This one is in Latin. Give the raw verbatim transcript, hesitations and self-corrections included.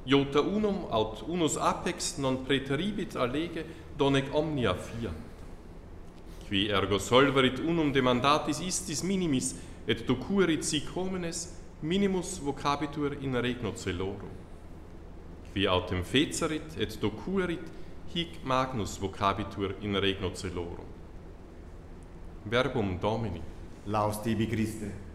iota unum aut unus apex non praeteribit allege donec omnia fia. Qui ergo solverit unum demandatis istis minimis et docuerit sic homines minimus vocabitur in regno celorum. Qui autem fecerit et docuerit hic magnus vocabitur in regno celorum. Verbum Domini. Laus tibi Christe.